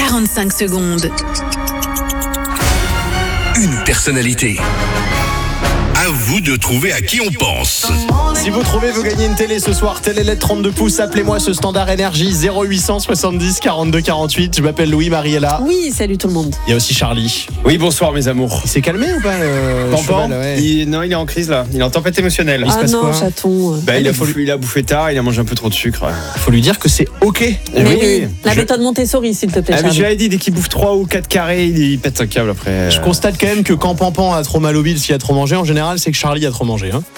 45 secondes. Une personnalité. À vous de trouver à qui on pense. Si vous trouvez, vous gagnez une télé ce soir. Télé LED 32 pouces. Appelez-moi ce standard énergie 0800 70 42 48. Je m'appelle Louis, Mariella. Oui, salut tout le monde. Il y a aussi Charlie. Oui, bonsoir mes amours. Il s'est calmé ou pas Pampan, cheval, ouais. il est en crise là. Il est en tempête émotionnelle. Ah passe non, quoi chaton. Il a bouffé tard, il a mangé un peu trop de sucre. Faut lui dire que c'est ok. Mais oui. La méthode Montessori, s'il te plaît, Mais je Charlie. lui avais dit, dès qu'il bouffe 3 ou 4 carrés, il pète un câble après. Je constate quand même que quand Pampan a trop mal au bide, s'il a trop mangé, en général, c'est que Charlie a trop mangé. Hein.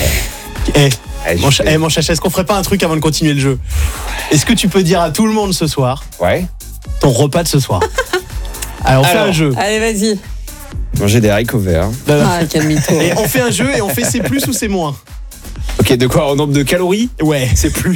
Mon chacha, est-ce qu'on ferait pas un truc avant de continuer le jeu? Est-ce que tu peux dire à tout le monde ce soir Ouais. ton repas de ce soir? Alors on fait un jeu. Allez, vas-y. Manger des haricots verts. Ah, quel mytho. Et on fait un jeu et on fait c'est plus ou c'est moins. Ok, de quoi? En nombre de calories? Ouais. C'est plus.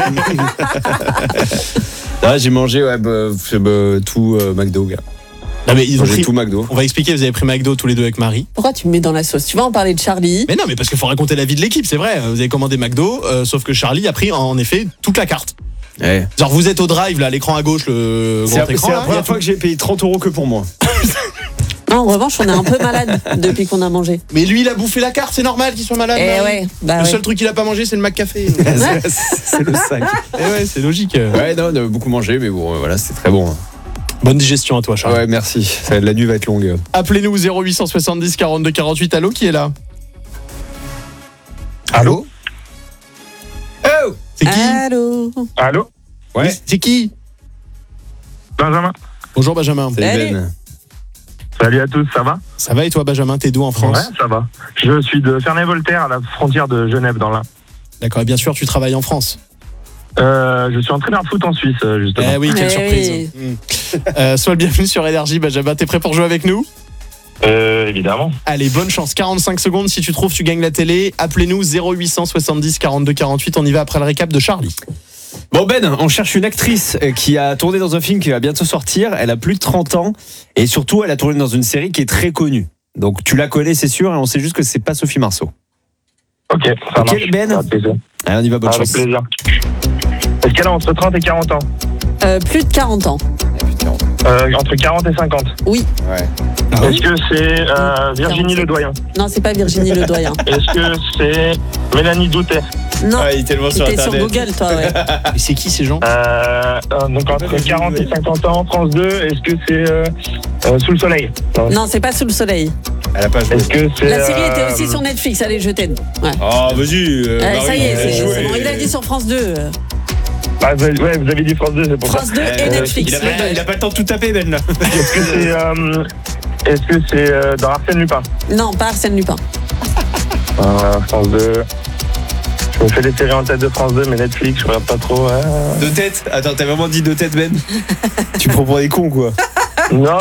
Là, j'ai mangé tout McDo, gars. Non mais ils ont J'ai pris. tout McDo. On va expliquer, vous avez pris McDo tous les deux avec Marie. Pourquoi tu me mets dans la sauce? Tu vas en parler de Charlie. Mais non, mais parce qu'il faut raconter la vie de l'équipe, c'est vrai. Vous avez commandé McDo, sauf que Charlie a pris en effet toute la carte. Ouais. Genre vous êtes au drive là, à l'écran à gauche, le grand écran. C'est la là, il y a première tout. fois que j'ai payé 30 € que pour moi. Non, en revanche, on est un peu malade depuis qu'on a mangé. Mais lui il a bouffé la carte, c'est normal qu'il soit malade. Marie. Ouais, bah Le ouais. seul truc qu'il a pas mangé c'est le McCafé. C'est le sac. Et ouais, c'est logique. Ouais, non, on a beaucoup mangé, mais bon, voilà, c'était très bon. Bonne digestion à toi Charles. Ouais, merci. La nuit va être longue. Appelez-nous 0870 42 48. Allô, qui est là? Allô? Oh! C'est qui? Allô. Allô? Ouais. C'est qui? Benjamin. Bonjour Benjamin. Salut Salut. Ben. Salut à tous, ça va? Ça va et toi Benjamin, t'es d'où en France? Ouais, ça va. Je suis de Ferney-Voltaire, à la frontière de Genève, dans l'Ain. D'accord, et bien sûr tu travailles en France. Je suis entraîneur de foot en Suisse, justement. Eh oui, quelle Eh surprise. Sois le bienvenu sur Énergie Benjamin, t'es prêt pour jouer avec nous? Évidemment. Allez, bonne chance, 45 secondes, si tu trouves tu gagnes la télé. Appelez-nous 0800 70 42 48, on y va après le récap de Charlie. Bon Ben, on cherche une actrice qui a tourné dans un film qui va bientôt sortir. Elle a plus de 30 ans et surtout elle a tourné dans une série qui est très connue. Donc tu la connais c'est sûr et on sait juste que c'est pas Sophie Marceau. Ok, ça Ok, marche. Ben. Avec plaisir. Allez, on y va, bonne Avec chance. plaisir. Est-ce qu'elle a entre 30 et 40 ans? Plus de 40 ans. Entre 40 et 50. Oui. Ouais. Est-ce que c'est Virginie 45. Ledoyen? Non, c'est pas Virginie Ledoyen. Est-ce que c'est Mélanie Doutet? Non. Ah, il est tellement sur T'es sur internet. Google, toi, ouais. Et c'est qui ces gens? Donc entre 40 et 50 ans, France 2, est-ce que c'est Sous le soleil? Non, c'est pas Sous le soleil. Elle a pas joué. Est-ce que c'est... La série était aussi sur Netflix. Allez, je t'aide. Ouais. Oh, vas-y. Ça y est, Marie, c'est joué. bon. Il a dit sur France 2. vous avez dit France 2, c'est pour France 2 et Netflix. Il a pas le temps de tout taper Ben là. ça. Est-ce que c'est dans Arsène Lupin? Non, pas Arsène Lupin. France 2. Je me fais les séries en tête de France 2, mais Netflix, je regarde pas trop. Deux têtes. Attends, t'as vraiment dit deux têtes Ben? Tu prends pour des cons quoi. Non,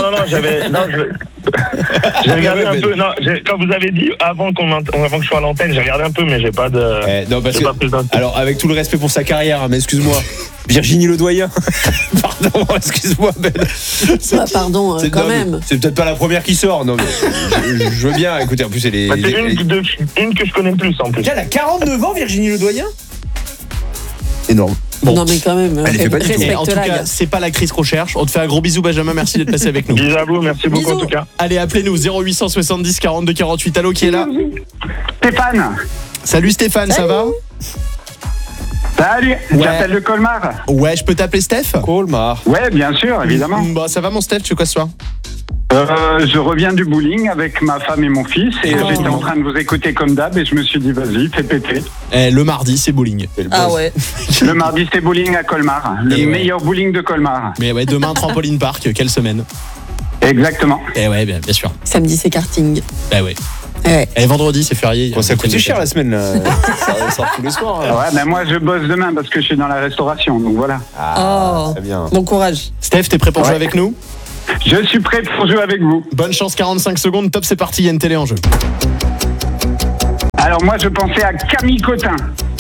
j'ai regardé un peu. Non, quand vous avez dit avant que je sois à l'antenne, j'ai regardé un peu, mais j'ai pas de. Non, parce j'ai que. pas plus d'infos. Alors, avec tout le respect pour sa carrière, mais excuse-moi. Virginie Ledoyen. Pardon, excuse-moi Ben. Ah, pardon, C'est- quand non, mais même. C'est peut-être pas la première qui sort, non mais je veux bien. Écoutez, en plus elle est. Bah, c'est une que je connais le plus en plus. Elle a 49 ans, Virginie Ledoyen. Énorme. Bon. Non, mais quand même. Elle les fait pas du tout. Et en tout Respecte-la, cas, gars. c'est pas l'actrice qu'on cherche. On te fait un gros bisou Benjamin, merci d'être passé avec nous. Bisous à vous, merci beaucoup en Bisous. tout cas. Allez, appelez-nous 0870 42 48. Allô, qui est là? Stéphane. Salut Stéphane, ça va? Salut, Ouais. j'appelle de Colmar. Ouais, je peux t'appeler Steph? Colmar. Ouais, bien sûr, évidemment. Bah, ça va mon Steph, tu fais quoi ce soir? Je reviens du bowling avec ma femme et mon fils et Oh. j'étais en train de vous écouter comme d'hab et je me suis dit vas-y, fais péter. Le mardi, c'est bowling. Ah ouais. Le mardi c'est bowling à Colmar, le Et ouais. meilleur bowling de Colmar. Mais ouais, demain, Trampoline Park, quelle semaine? Exactement. Eh ouais, bien sûr. Samedi, c'est karting. Eh ouais. Ouais. Et vendredi, c'est férié. Bon, ça coûte cher la semaine là. Ça sort tous les soirs. hein. Ouais, ben moi je bosse demain parce que je suis dans la restauration, donc voilà. Oh. Très bien. Bon courage. Steph, t'es prêt pour Ouais. jouer avec nous? Je suis prêt pour jouer avec vous. Bonne chance, 45 secondes, top, c'est parti, il y a une télé en jeu. Alors moi je pensais à Camille Cotin.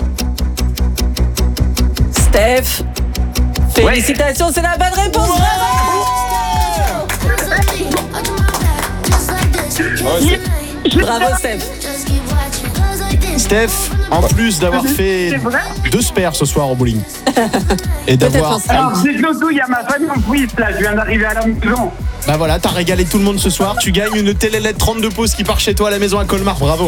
Steph. Félicitations, c'est la bonne réponse. Bravo, Steph. Steph, en plus d'avoir fait C'est vrai? 2 spares ce soir au bowling et d'avoir. Peut-être un Alors, c'est surtout, il y a ma famille en quiz, là. Je viens d'arriver à la maison. Bah voilà, t'as régalé tout le monde ce soir. Tu gagnes une télé LED 32 pouces qui part chez toi à la maison à Colmar. Bravo.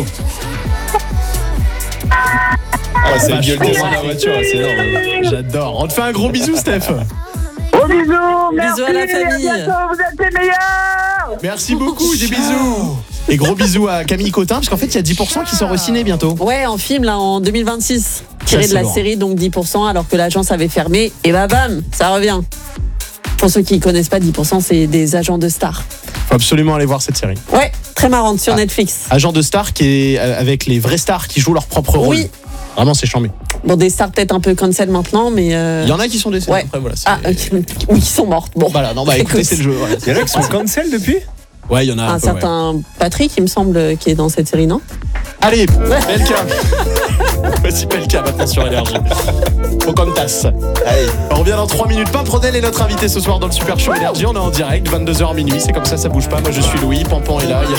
C'est le gueule Vachement de la voiture, c'est énorme. J'adore. On te fait un gros bisou, Steph. Gros bisous, merci. à la famille. À bientôt, vous êtes les meilleurs. Merci beaucoup, des bisous. Et gros bisous à Camille Cotin, parce qu'en fait, il y a 10% qui sort au ciné bientôt. Ouais, en film, là, en 2026. Tiré Ça, de la c'est lourd. série, donc 10%, alors que l'agence avait fermé. Et bah bam, ça revient. Pour ceux qui ne connaissent pas, 10%, c'est des agents de stars. Faut absolument aller voir cette série. Ouais, très marrante sur Netflix. Agent de star qui est avec les vrais stars qui jouent leur propre rôle. Oui. Vraiment, c'est chambé. Bon, des stars peut-être un peu cancel maintenant, mais. Il y en a qui sont décédés. Ouais. Après, voilà. c'est- Ah, oui, qui sont mortes. Bon. Voilà, non, bah écoutez, c'est le jeu. Voilà. Il y en a qui sont cancel depuis. Ouais, il y en a Un peu, ouais. certain Patrick, il me semble, qui est dans cette série, non? Allez, PLK. Voici PLK maintenant sur Énergie. Pocahontas. Allez, on revient dans 3 minutes. Pimprenel est notre invité ce soir dans le Super Show Énergie. On est en direct, 22h minuit. C'est comme ça bouge pas. Moi, je suis Louis. Pampan est là. Il y a